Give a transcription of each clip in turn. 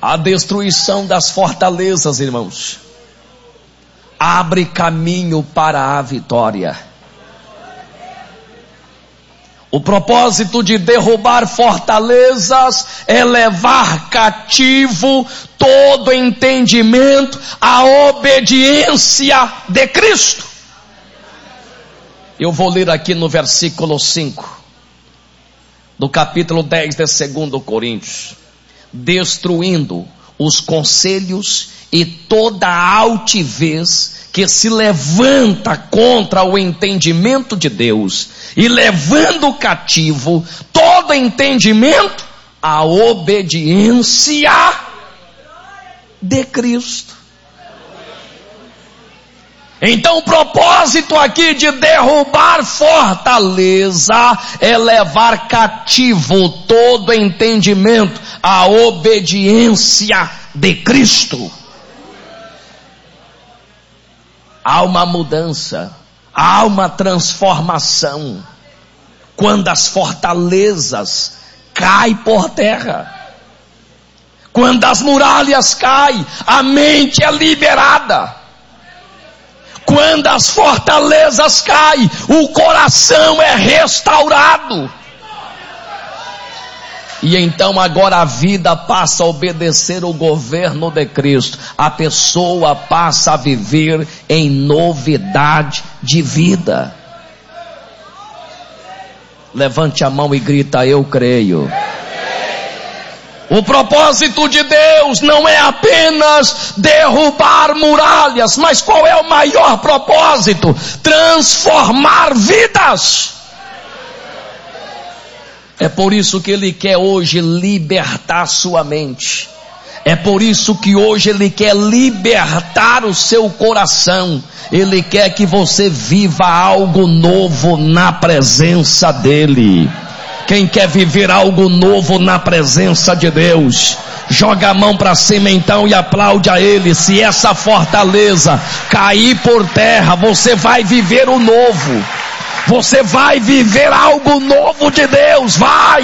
A destruição das fortalezas, irmãos, abre caminho para a vitória. O propósito de derrubar fortalezas é levar cativo todo entendimento à obediência de Cristo. Eu vou ler aqui no versículo 5 do capítulo 10 de 2 Coríntios. Destruindo os conselhos e toda a altivez que se levanta contra o entendimento de Deus, e levando cativo todo entendimento à obediência de Cristo. Então o propósito aqui de derrubar fortaleza é levar cativo todo entendimento à obediência de Cristo. Há uma mudança, há uma transformação quando as fortalezas caem por terra. Quando as muralhas caem, a mente é liberada. Quando as fortalezas caem, o coração é restaurado. E então agora a vida passa a obedecer o governo de Cristo. A pessoa passa a viver em novidade de vida. Levante a mão e grita: eu creio. O propósito de Deus não é apenas derrubar muralhas, mas qual é o maior propósito? Transformar vidas. É por isso que Ele quer hoje libertar sua mente. É por isso que hoje Ele quer libertar o seu coração. Ele quer que você viva algo novo na presença dEle. Quem quer viver algo novo na presença de Deus, joga a mão para cima então e aplaude a Ele. Se essa fortaleza cair por terra, você vai viver o novo. Você vai viver algo novo de Deus, vai!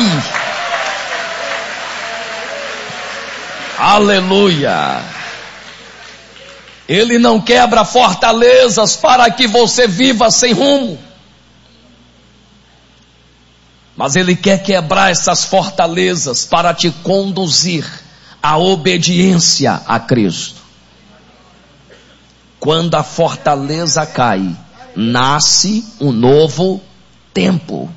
Aleluia! Ele não quebra fortalezas para que você viva sem rumo. Mas Ele quer quebrar essas fortalezas para te conduzir à obediência a Cristo. Quando a fortaleza cai, nasce um novo tempo.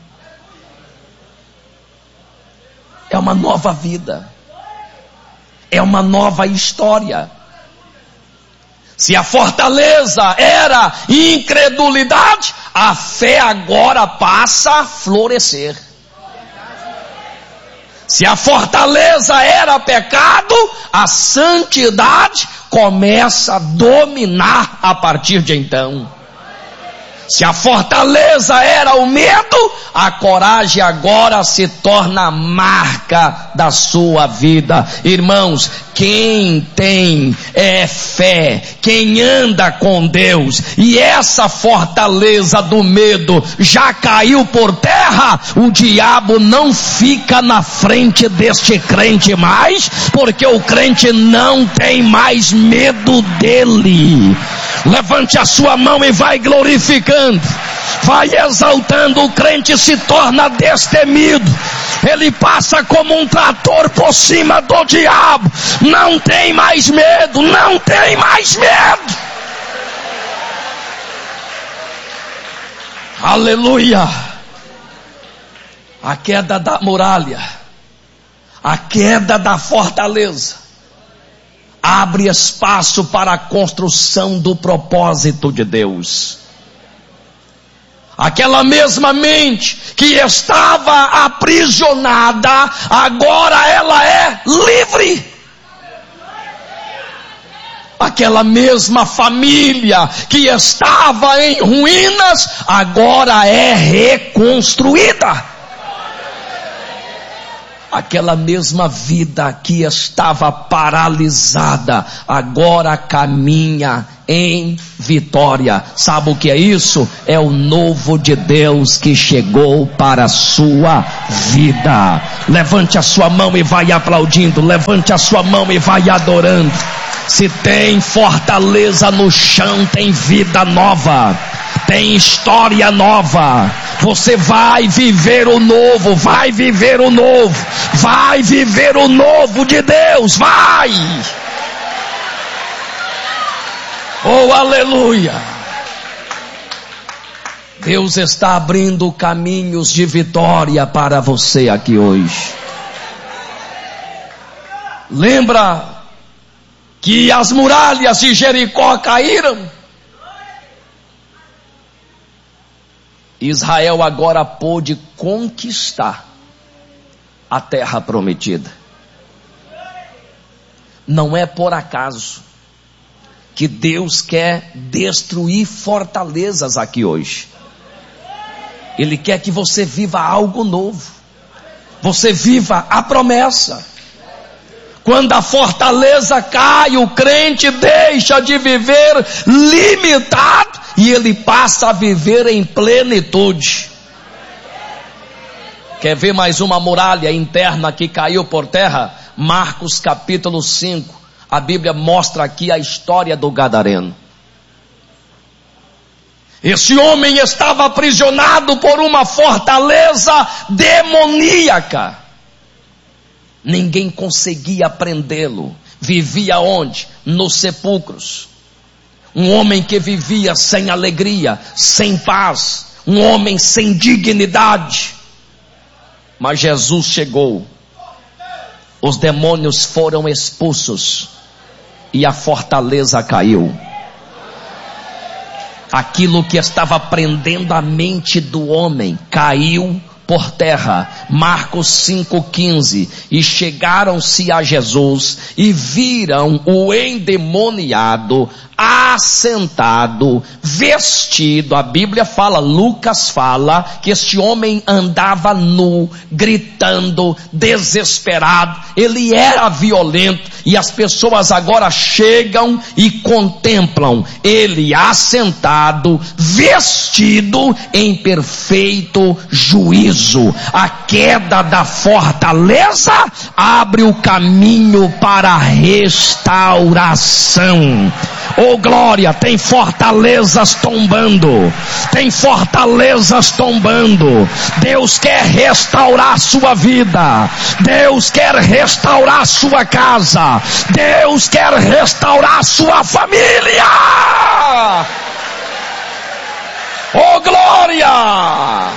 É uma nova vida. É uma nova história. Se a fortaleza era incredulidade, a fé agora passa a florescer. Se a fortaleza era pecado, a santidade começa a dominar a partir de então. Se a fortaleza era o medo, a coragem agora se torna a marca da sua vida. Irmãos, quem tem fé, quem anda com Deus, e essa fortaleza do medo já caiu por terra, o diabo não fica na frente deste crente mais, porque o crente não tem mais medo dele. Levante a sua mão e vai glorificando, vai exaltando. O crente se torna destemido, ele passa como um trator por cima do diabo. Não tem mais medo, não tem mais medo. Aleluia. A queda da muralha, a queda da fortaleza, abre espaço para a construção do propósito de Deus. Aquela mesma mente que estava aprisionada, agora ela é livre. Aquela mesma família que estava em ruínas, agora é reconstruída. Aquela mesma vida que estava paralisada, agora caminha em vitória. Sabe o que é isso? É o novo de Deus que chegou para a sua vida. Levante a sua mão e vai aplaudindo. Levante a sua mão e vai adorando. Se tem fortaleza no chão, tem vida nova, tem história nova. Você vai viver o novo, vai viver o novo, vai viver o novo de Deus, vai! Oh, aleluia! Deus está abrindo caminhos de vitória para você aqui hoje. Lembra que as muralhas de Jericó caíram? Israel agora pôde conquistar a terra prometida. Não é por acaso que Deus quer destruir fortalezas aqui hoje. Ele quer que você viva algo novo. Você viva a promessa. Quando a fortaleza cai, o crente deixa de viver limitado e ele passa a viver em plenitude. Quer ver mais uma muralha interna que caiu por terra? Marcos capítulo 5. A Bíblia mostra aqui a história do gadareno. Esse homem estava aprisionado por uma fortaleza demoníaca. Ninguém conseguia prendê-lo. Vivia onde? Nos sepulcros. Um homem que vivia sem alegria, sem paz. Um homem sem dignidade. Mas Jesus chegou. Os demônios foram expulsos. E a fortaleza caiu. Aquilo que estava prendendo a mente do homem caiu por terra. Marcos 5,15. E chegaram-se a Jesus e viram o endemoniado assentado, vestido. A Bíblia fala, Lucas fala, que este homem andava nu, gritando, desesperado. Ele era violento. E as pessoas agora chegam e contemplam ele assentado, vestido em perfeito juízo. A queda da fortaleza abre o caminho para a restauração. Oh glória, tem fortalezas tombando. Tem fortalezas tombando. Deus quer restaurar a sua vida. Deus quer restaurar a sua casa. Deus quer restaurar a sua família. Oh glória!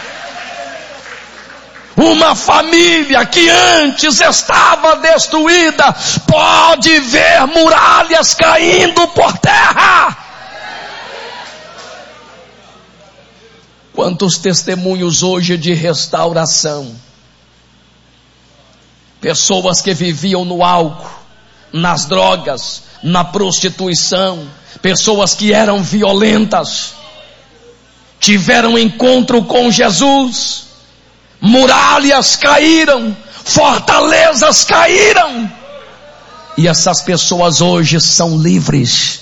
Uma família que antes estava destruída pode ver muralhas caindo por terra. Quantos testemunhos hoje de restauração. Pessoas que viviam no álcool, nas drogas, na prostituição. Pessoas que eram violentas. Tiveram encontro com Jesus. Muralhas caíram, fortalezas caíram, e essas pessoas hoje são livres.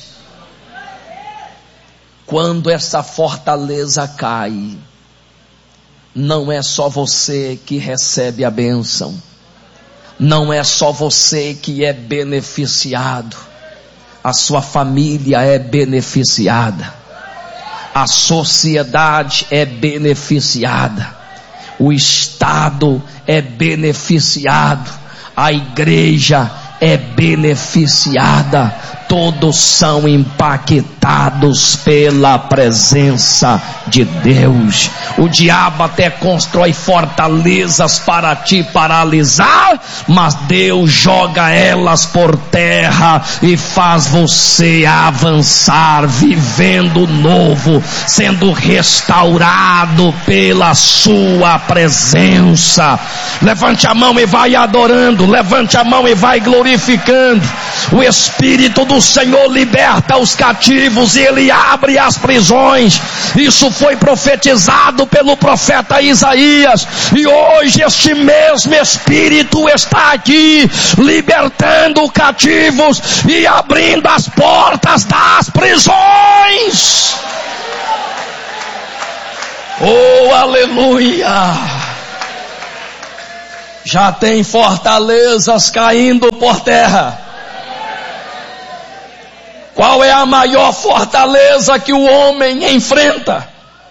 Quando essa fortaleza cai, não é só você que recebe a bênção, não é só você que é beneficiado, a sua família é beneficiada, a sociedade é beneficiada. O Estado é beneficiado, a igreja é beneficiada, todos são impactados pela presença de Deus. O diabo até constrói fortalezas para te paralisar, mas Deus joga elas por terra e faz você avançar, vivendo novo, sendo restaurado pela sua presença. Levante a mão e vai adorando, levante a mão e vai glorificando. O Espírito do o Senhor liberta os cativos e Ele abre as prisões. Isso foi profetizado pelo profeta Isaías, e hoje este mesmo Espírito está aqui, libertando cativos e abrindo as portas das prisões. Oh, aleluia! Já tem fortalezas caindo por terra. Qual é a maior fortaleza que o homem enfrenta?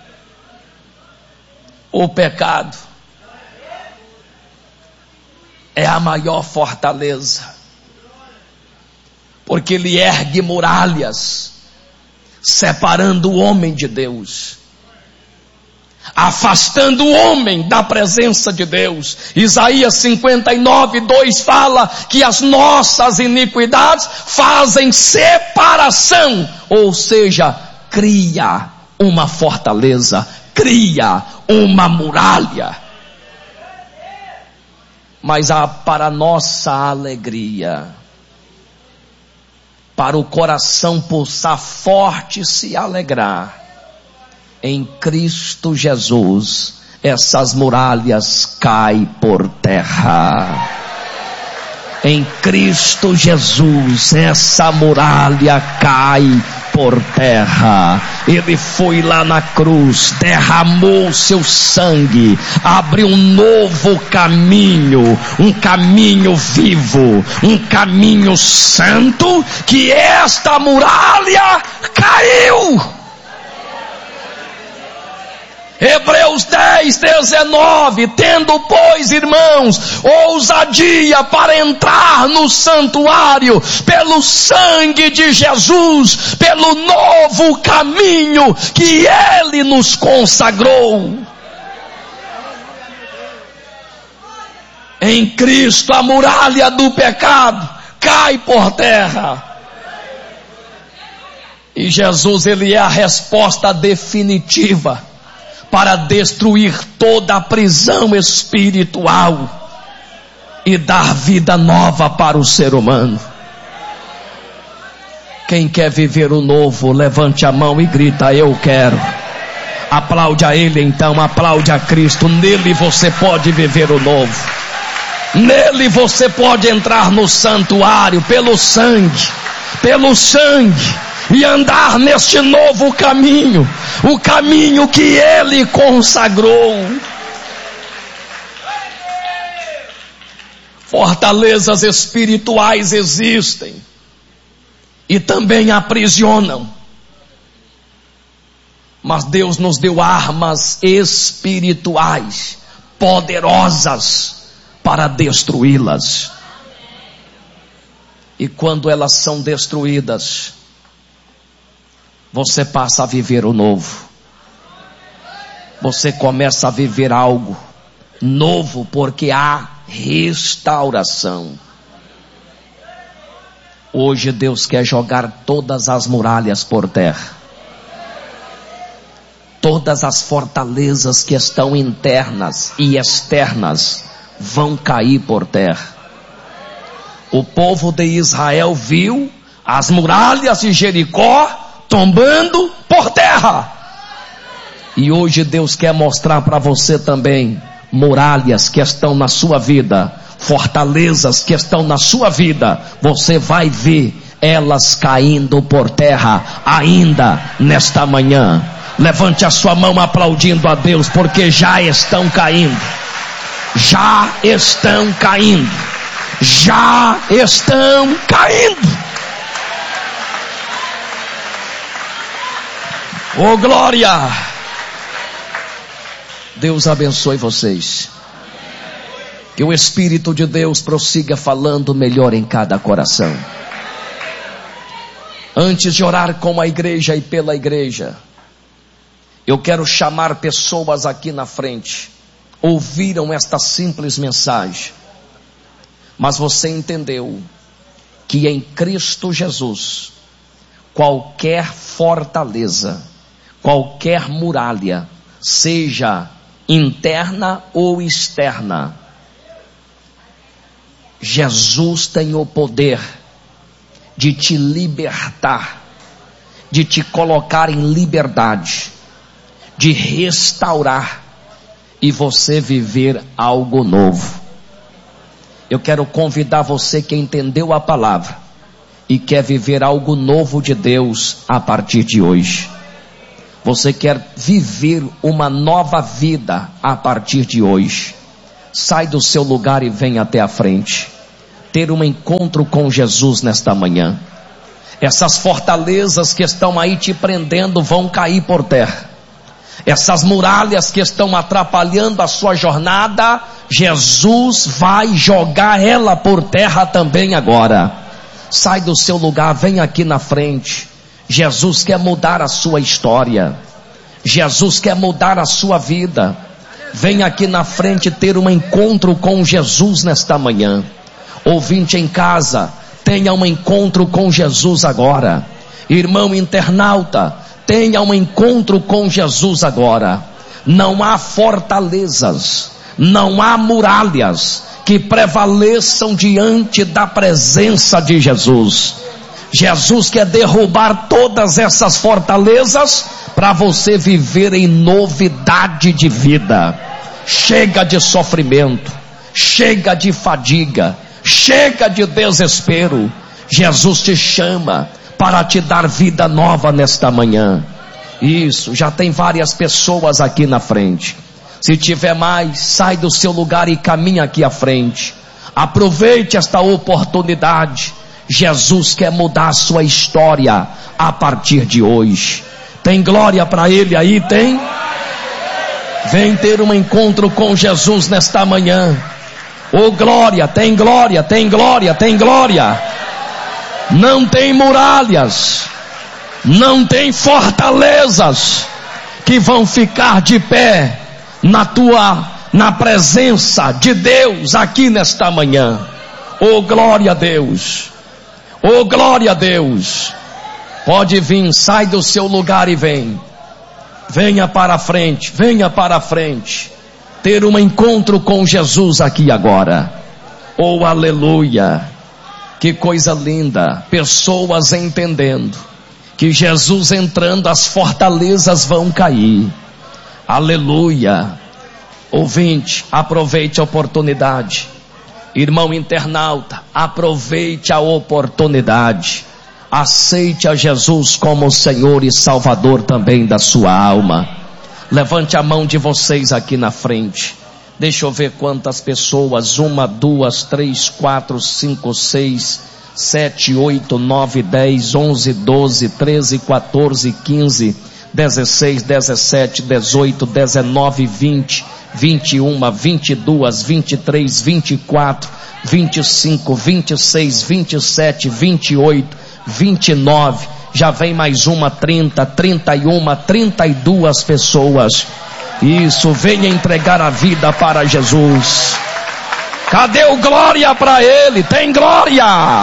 O pecado. É a maior fortaleza. Porque ele ergue muralhas, separando o homem de Deus, afastando o homem da presença de Deus. Isaías 59:2 fala que as nossas iniquidades fazem separação, ou seja, cria uma fortaleza, cria uma muralha. Mas para nossa alegria, para o coração pulsar forte e se alegrar, em Cristo Jesus, essas muralhas caem por terra. Em Cristo Jesus, essa muralha cai por terra. Ele foi lá na cruz, derramou seu sangue, abriu um novo caminho, um caminho vivo, um caminho santo, que esta muralha caiu. Hebreus 10:19, tendo, pois, irmãos, ousadia para entrar no santuário, pelo sangue de Jesus, pelo novo caminho que Ele nos consagrou. Em Cristo a muralha do pecado cai por terra. E Jesus, Ele é a resposta definitiva para destruir toda a prisão espiritual e dar vida nova para o ser humano. Quem quer viver o novo, levante a mão e grita: eu quero. Aplaude a Ele então, aplaude a Cristo. Nele você pode viver o novo. Nele você pode entrar no santuário pelo sangue, e andar neste novo caminho, o caminho que Ele consagrou. Fortalezas espirituais existem e também aprisionam, mas Deus nos deu armas espirituais poderosas para destruí-las. E quando elas são destruídas, você passa a viver o novo. Você começa a viver algo novo, porque há restauração. Hoje Deus quer jogar todas as muralhas por terra. Todas as fortalezas que estão internas e externas vão cair por terra. O povo de Israel viu as muralhas de Jericó tombando por terra. E hoje Deus quer mostrar para você também muralhas que estão na sua vida, fortalezas que estão na sua vida. Você vai ver elas caindo por terra ainda nesta manhã. Levante a sua mão aplaudindo a Deus, porque já estão caindo. Já estão caindo. Já estão caindo. Oh, glória! Deus abençoe vocês. Que o Espírito de Deus prossiga falando melhor em cada coração. Antes de orar com a igreja e pela igreja, eu quero chamar pessoas aqui na frente. Ouviram esta simples mensagem, mas você entendeu que em Cristo Jesus, qualquer fortaleza, qualquer muralha, seja interna ou externa, Jesus tem o poder de te libertar, de te colocar em liberdade, de restaurar e você viver algo novo. Eu quero convidar você que entendeu a palavra e quer viver algo novo de Deus a partir de hoje. Você quer viver uma nova vida a partir de hoje. Sai do seu lugar e vem até a frente. Ter um encontro com Jesus nesta manhã. Essas fortalezas que estão aí te prendendo vão cair por terra. Essas muralhas que estão atrapalhando a sua jornada, Jesus vai jogar ela por terra também agora. Sai do seu lugar, vem aqui na frente. Jesus quer mudar a sua história. Jesus quer mudar a sua vida. Vem aqui na frente ter um encontro com Jesus nesta manhã. Ouvinte em casa, tenha um encontro com Jesus agora. Irmão internauta, tenha um encontro com Jesus agora. Não há fortalezas, não há muralhas que prevaleçam diante da presença de Jesus. Jesus quer derrubar todas essas fortalezas para você viver em novidade de vida. Chega de sofrimento, chega de fadiga, chega de desespero. Jesus te chama para te dar vida nova nesta manhã. Isso, já tem várias pessoas aqui na frente. Se tiver mais, sai do seu lugar e caminha aqui à frente. Aproveite esta oportunidade. Jesus quer mudar a sua história a partir de hoje. Tem glória para Ele aí? Tem? Vem ter um encontro com Jesus nesta manhã. Oh glória, tem glória, tem glória, tem glória. Não tem muralhas, não tem fortalezas que vão ficar de pé na presença de Deus aqui nesta manhã. Oh glória a Deus. Oh glória a Deus. Pode vir, sai do seu lugar e vem. Venha para a frente, venha para a frente. Ter um encontro com Jesus aqui agora. Oh aleluia. Que coisa linda. Pessoas entendendo que Jesus entrando, as fortalezas vão cair. Aleluia. Ouvinte, aproveite a oportunidade. Irmão internauta, aproveite a oportunidade. Aceite a Jesus como Senhor e Salvador também da sua alma. Levante a mão de vocês aqui na frente. Deixa eu ver quantas pessoas. 1, 2, 3, 4, 5, 6, 7, 8, 9, 10, 11, 12, 13, 14, 15, 16, 17, 18, 19, 20, 21, 22, 23, 24, 25, 26, 27, 28, 29, já vem mais uma, 30, 31, 32 pessoas. Isso, venha entregar a vida para Jesus. Cadê o glória para Ele? Tem glória.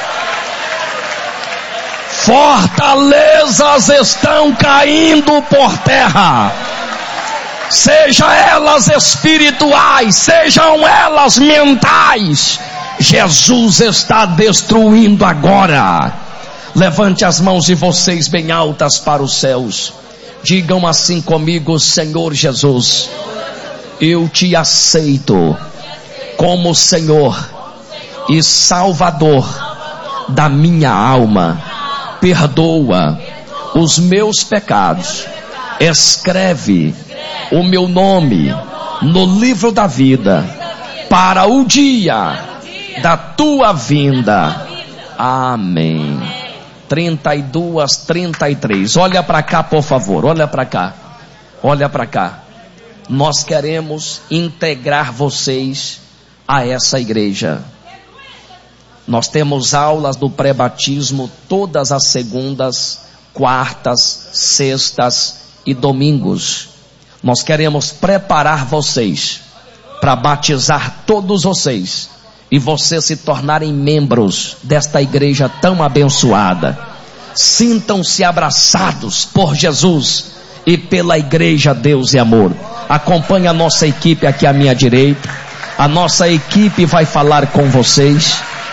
Fortalezas estão caindo por terra. Seja elas espirituais, sejam elas mentais. Jesus está destruindo agora. Levante as mãos de vocês bem altas para os céus. Digam assim comigo: Senhor Jesus, eu te aceito como Senhor e Salvador da minha alma. Perdoa os meus pecados. Escreve o meu nome no livro da vida para o dia da tua vinda. Amém. 32, 33. Olha para cá, por favor. Olha para cá. Olha para cá. Nós queremos integrar vocês a essa igreja. Nós temos aulas do pré-batismo todas as segundas, quartas, sextas e domingos. Nós queremos preparar vocês para batizar todos vocês e vocês se tornarem membros desta igreja tão abençoada. Sintam-se abraçados por Jesus e pela igreja Deus e Amor. Acompanhe a nossa equipe aqui à minha direita. A nossa equipe vai falar com vocês.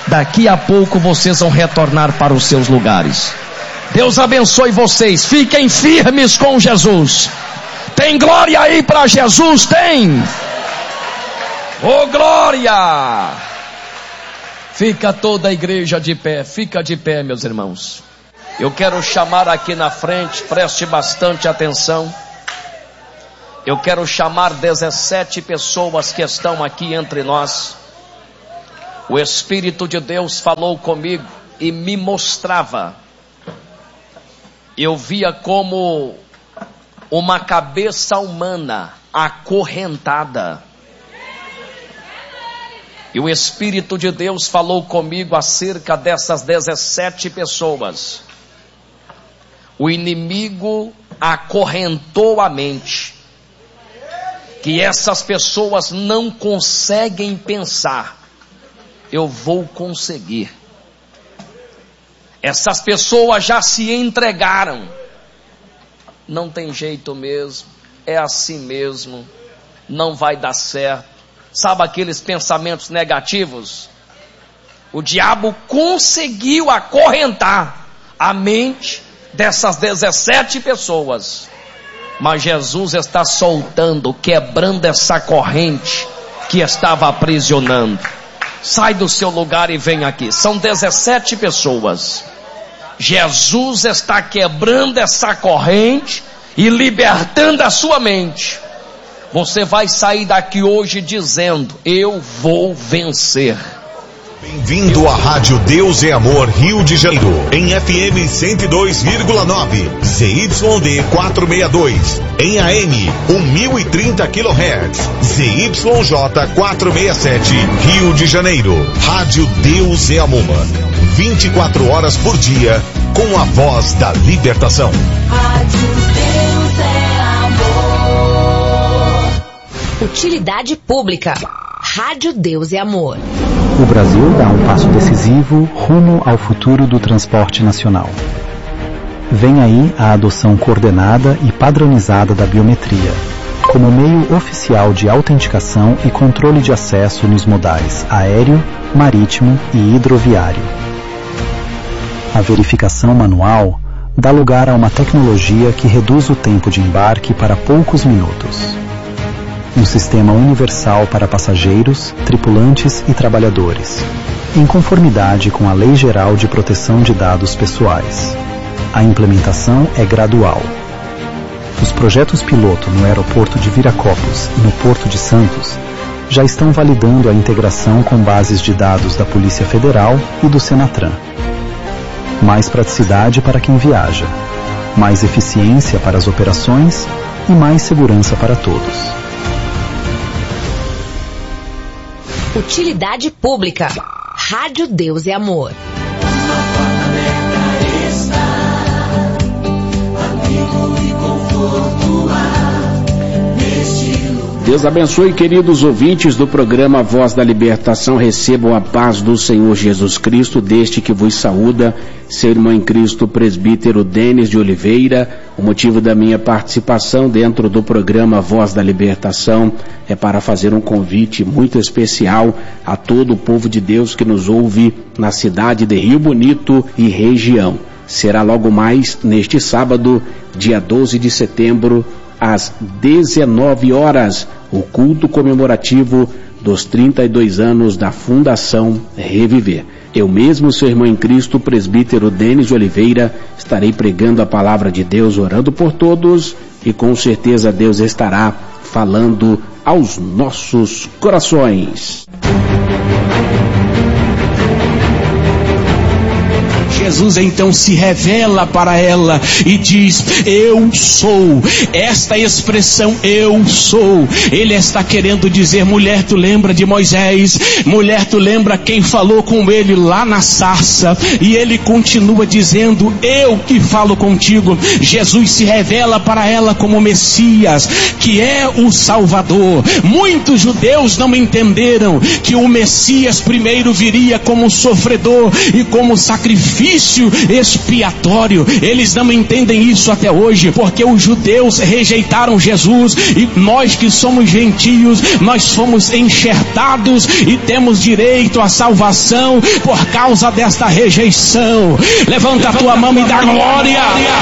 Daqui a pouco vocês vão retornar para os seus lugares. Deus abençoe vocês. Fiquem firmes com Jesus. Tem glória aí para Jesus? Tem. Oh, glória! Fica toda a igreja de pé. Fica de pé, meus irmãos. Eu quero chamar aqui na frente, preste bastante atenção. Eu quero chamar 17 pessoas que estão aqui entre nós. O Espírito de Deus falou comigo e me mostrava. Eu via como uma cabeça humana acorrentada. E o Espírito de Deus falou comigo acerca dessas 17 pessoas. O inimigo acorrentou a mente. Que essas pessoas não conseguem pensar. Eu vou conseguir. Essas pessoas já se entregaram. Não tem jeito mesmo. É assim mesmo. Não vai dar certo. Sabe aqueles pensamentos negativos? O diabo conseguiu acorrentar a mente dessas 17 pessoas. Mas Jesus está soltando, quebrando essa corrente que estava aprisionando. Sai do seu lugar e vem aqui. São 17 pessoas. Jesus está quebrando essa corrente e libertando a sua mente. Você vai sair daqui hoje dizendo: eu vou vencer. Bem-vindo à Rádio Deus é Amor Rio de Janeiro, em FM 102,9, ZYD 462, em AM 1030 kHz, ZYJ 467, Rio de Janeiro. Rádio Deus é Amor, 24 horas por dia, com a voz da libertação. Rádio Deus é Amor. Utilidade pública. Rádio Deus é Amor. O Brasil dá um passo decisivo rumo ao futuro do transporte nacional. Vem aí a adoção coordenada e padronizada da biometria, como meio oficial de autenticação e controle de acesso nos modais aéreo, marítimo e hidroviário. A verificação manual dá lugar a uma tecnologia que reduz o tempo de embarque para poucos minutos. Um sistema universal para passageiros, tripulantes e trabalhadores, em conformidade com a Lei Geral de Proteção de Dados Pessoais. A implementação é gradual. Os projetos piloto no aeroporto de Viracopos e no Porto de Santos já estão validando a integração com bases de dados da Polícia Federal e do Senatran. Mais praticidade para quem viaja, mais eficiência para as operações e mais segurança para todos. Utilidade pública. Rádio Deus é Amor. Deus abençoe, queridos ouvintes do programa Voz da Libertação. Recebam a paz do Senhor Jesus Cristo, deste que vos saúda, seu irmão em Cristo, presbítero Denis de Oliveira. O motivo da minha participação dentro do programa Voz da Libertação é para fazer um convite muito especial a todo o povo de Deus que nos ouve na cidade de Rio Bonito e região. Será logo mais neste sábado, dia 12 de setembro, às 19 horas, o culto comemorativo dos 32 anos da Fundação Reviver. Eu mesmo, seu irmão em Cristo, presbítero Denis de Oliveira, estarei pregando a palavra de Deus, orando por todos, e com certeza Deus estará falando aos nossos corações. Jesus então se revela para ela e diz: eu sou. Esta expressão eu sou, ele está querendo dizer: mulher, tu lembra de Moisés? Mulher, tu lembra quem falou com ele lá na sarça? E ele continua dizendo: eu que falo contigo. Jesus se revela para ela como Messias, que é o Salvador. Muitos judeus não entenderam que o Messias primeiro viria como sofredor e como sacrifício sacrifício expiatório. Eles não entendem isso até hoje, porque os judeus rejeitaram Jesus e nós que somos gentios, nós fomos enxertados e temos direito à salvação por causa desta rejeição. Levanta a tua mão e dá glória.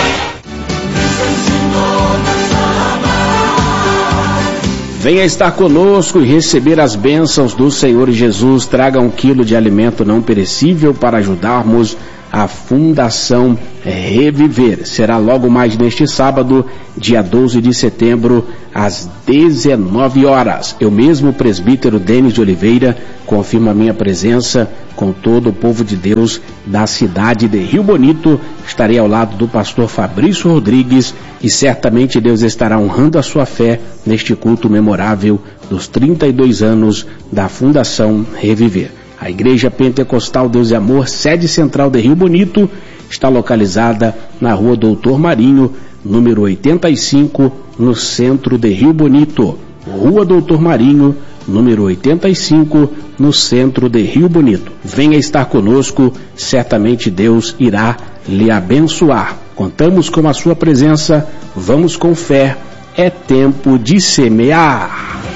Venha estar conosco e receber as bênçãos do Senhor Jesus. Traga 1 quilo de alimento não perecível para ajudarmos a Fundação Reviver. Será logo mais neste sábado, dia 12 de setembro, às 19 horas. Eu mesmo, presbítero Denis de Oliveira, confirmo a minha presença com todo o povo de Deus da cidade de Rio Bonito. Estarei ao lado do pastor Fabrício Rodrigues e certamente Deus estará honrando a sua fé neste culto memorável dos 32 anos da Fundação Reviver. A Igreja Pentecostal Deus e Amor, sede central de Rio Bonito, está localizada na Rua Doutor Marinho, número 85, no centro de Rio Bonito. Rua Doutor Marinho, número 85, no centro de Rio Bonito. Venha estar conosco, certamente Deus irá lhe abençoar. Contamos com a sua presença, vamos com fé, é tempo de semear.